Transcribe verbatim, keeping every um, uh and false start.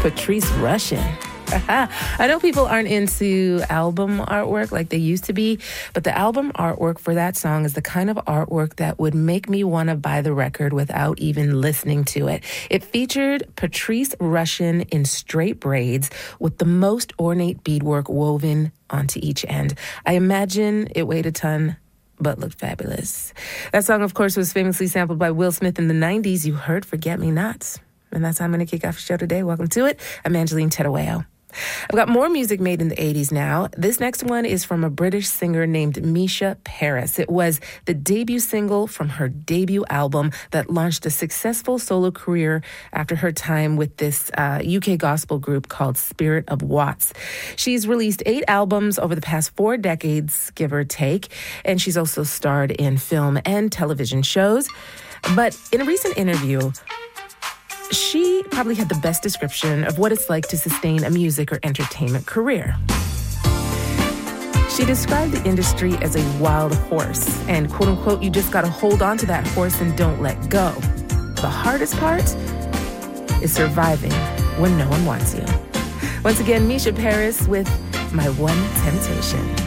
Patrice Rushen. I know people aren't into album artwork like they used to be, but the album artwork for that song is the kind of artwork that would make me want to buy the record without even listening to it. It featured Patrice Rushen in straight braids with the most ornate beadwork woven onto each end. I imagine it weighed a ton, but looked fabulous. That song, of course, was famously sampled by Will Smith in the nineties. You heard Forget Me Nots. And that's how I'm going to kick off the show today. Welcome to it. I'm Angeline Tedaweo. I've got more music made in the eighties now. This next one is from a British singer named Misha Paris. It was the debut single from her debut album that launched a successful solo career after her time with this uh, U K gospel group called Spirit of Watts. She's released eight albums over the past four decades, give or take, and she's also starred in film and television shows. But in a recent interview, she probably had the best description of what it's like to sustain a music or entertainment career. She described the industry as a wild horse, and quote unquote, you just gotta hold on to that horse and don't let go. The hardest part is surviving when no one wants you. Once again, Misha Paris with My One Temptation.